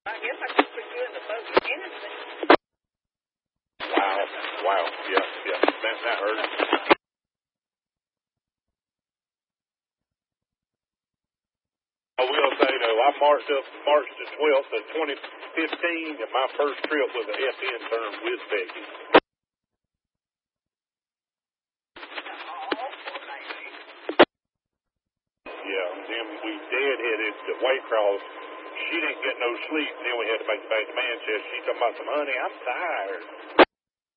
I guess I could put you in the boat with Hennessy. Wow. Yeah. That hurt. I will say, though, I marched the 12th of 2015, and my first trip was an FN term with Becky. Yeah, then we deadheaded to Waycross. She didn't get no sleep, and then we had to make it back to Manchester. She talking about some, honey, I'm tired.